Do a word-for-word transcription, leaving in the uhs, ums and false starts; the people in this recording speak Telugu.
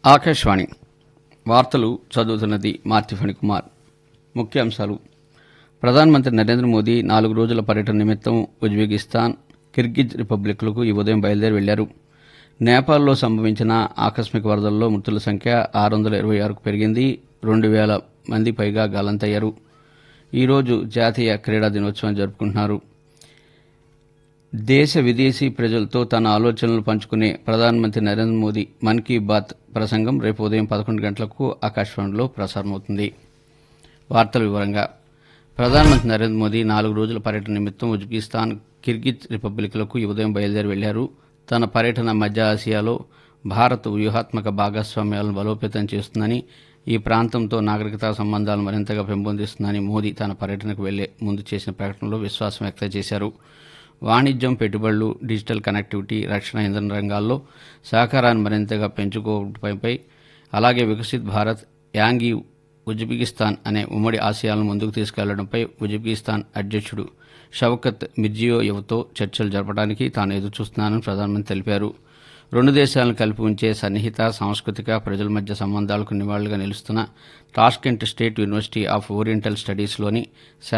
ఆకాశవాణి వార్తలు చదువుతున్నది మార్తి ఫణికుమార్. ముఖ్యాంశాలు. ప్రధానమంత్రి నరేంద్ర మోదీ నాలుగు రోజుల పర్యటన నిమిత్తం ఉజ్బెకిస్తాన్, కిర్గిజ్ రిపబ్లిక్లకు ఈ ఉదయం బయలుదేరి వెళ్లారు. నేపాల్లో సంభవించిన ఆకస్మిక వరదల్లో మృతుల సంఖ్య ఆరు వందల ఇరవై ఆరుకు పెరిగింది. రెండు వేల మంది పైగా గల్లంతయ్యారు. ఈరోజు జాతీయ క్రీడా దినోత్సవం జరుపుకుంటున్నారు. దేశ విదేశీ ప్రజలతో తన ఆలోచనలు పంచుకునే ప్రధానమంత్రి నరేంద్ర మోదీ మన్ కీ బాత్ ప్రసంగం రేపు ఉదయం పదకొండు గంటలకు ఆకాశవాణిలో ప్రసారమవుతుంది. వార్తల వివరంగా ప్రధానమంత్రి నరేంద్ర మోదీ నాలుగు రోజుల పర్యటన నిమిత్తం ఉజ్బెకిస్తాన్, కిర్గిజ్ రిపబ్లిక్లకు ఈ ఉదయం బయలుదేరి వెళ్లారు. తన పర్యటన మధ్య ఆసియాలో భారత్ వ్యూహాత్మక భాగస్వామ్యాలను బలోపేతం చేస్తుందని, ఈ ప్రాంతంతో నాగరికతా సంబంధాలు మరింతగా పెంపొందిస్తుందని మోదీ తన పర్యటనకు వెళ్లే ముందు చేసిన ప్రకటనలో విశ్వాసం వ్యక్తం చేశారు. వాణిజ్యం, పెట్టుబడులు, డిజిటల్ కనెక్టివిటీ, రక్షణ, ఇంధన రంగాల్లో సహకారాన్ని మరింతగా పెంచుకోవడంపై, అలాగే వికసిత్ భారత్, యాంగ్ ఈ ఉజ్బెకిస్తాన్ అనే ఉమ్మడి ఆశయాలను ముందుకు తీసుకెళ్లడంపై ఉజ్బెకిస్తాన్ అధ్యక్షుడు షవకత్ మిర్జియోయెవ్తో చర్చలు జరపడానికి తాను ఎదురుచూస్తున్నానని ప్రధానమంత్రి తెలిపారు. రెండు దేశాలను కలిపి ఉంచే సన్నిహిత సాంస్కృతిక, ప్రజల మధ్య సంబంధాలకు నివాళులుగా నిలుస్తున్న Tashkent state university of oriental స్టడీస్లోని